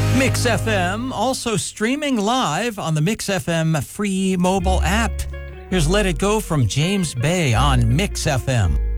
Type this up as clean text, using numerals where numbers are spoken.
Mix FM, also streaming live on the Mix FM free mobile app. Here's Let It Go from James Bay on Mix FM.